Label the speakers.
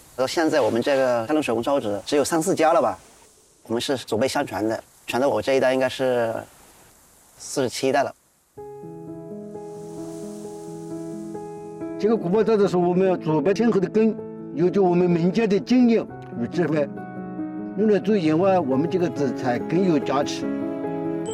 Speaker 1: 到现在我们这个泰隆手工烧纸只有3、4家了吧？我们是祖辈相传的，传到我这一代应该是47代了。
Speaker 2: 这个古堡烧纸是我们祖辈天后的根，有着我们民间的经验与智慧，用来做盐外，我们这个纸才更有价值。